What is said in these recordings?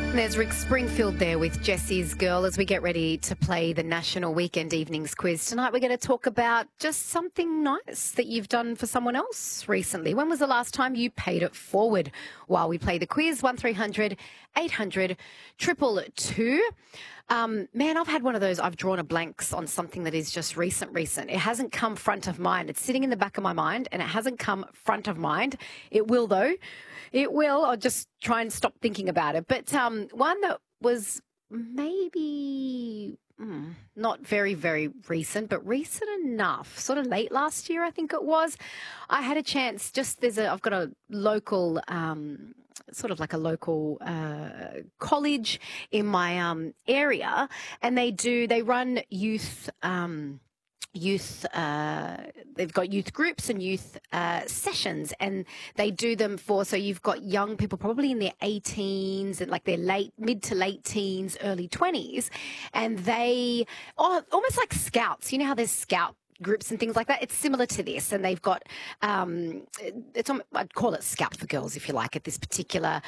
There's Rick Springfield there with Jesse's Girl as we get ready to play the National Weekend Evenings Quiz. Tonight we're going to talk about just something nice that you've done for someone else recently. When was the last time you paid it forward? While we play the quiz, 1300 800 222. Man, I've had one of those, I've drawn a blanks on something that is just recent. It hasn't come front of mind. It's sitting in the back of my mind and it hasn't come front of mind. It will though. It will. I'll just try and stop thinking about it. But one that was maybe not very, very recent, but recent enough, sort of late last year, I think it was. I had a chance, I've got a local, sort of like a local college in my area, and they run youth, they've got youth groups and youth sessions, and they do them so you've got young people probably in their 18s and like their mid to late teens, early 20s, and they almost like scouts. You know how there's scout groups and things like that? It's similar to this, and they've got I'd call it Scout for Girls if you like, at this particular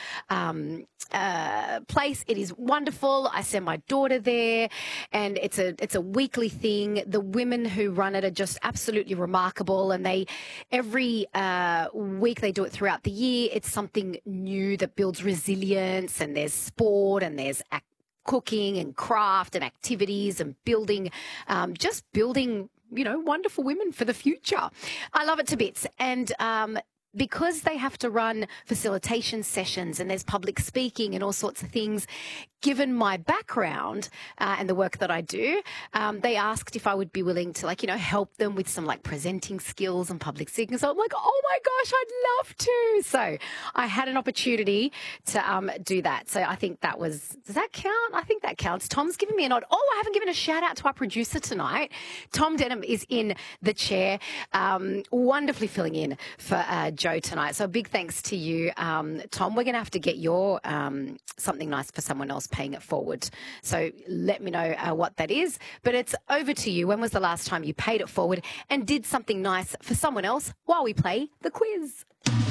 place. It is wonderful. I send my daughter there, and it's a weekly thing. The women who run it are just absolutely remarkable, and every week they do it throughout the year. It's something new that builds resilience, and there's sport, and there's cooking and craft and activities and building, wonderful women for the future. I love it to bits. And because they have to run facilitation sessions and there's public speaking and all sorts of things, given my background and the work that I do, they asked if I would be willing to, help them with some presenting skills and public speaking. So I'm like, oh my gosh, I'd love to. So I had an opportunity to do that. So I think does that count? I think that counts. Tom's giving me a nod. Oh, I haven't given a shout out to our producer tonight. Tom Denham is in the chair, wonderfully filling in for Joe tonight. So a big thanks to you, Tom. We're going to have to get your something nice for someone else paying it forward. So let me know what that is. But it's over to you. When was the last time you paid it forward and did something nice for someone else while we play the quiz?